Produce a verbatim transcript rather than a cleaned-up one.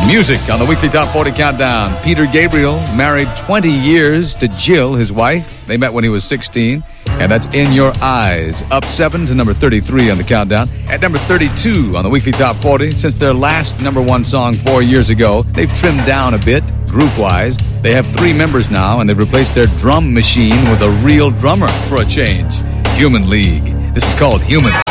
Music on the weekly Top forty Countdown. Peter Gabriel married twenty years to Jill, his wife. They met when he was sixteen. And that's In Your Eyes. Up seven to number thirty-three on the countdown. At number thirty-two on the weekly Top forty, since their last number one song four years ago, they've trimmed down a bit, group-wise. They have three members now, and they've replaced their drum machine with a real drummer for a change. Human League. This is called Human.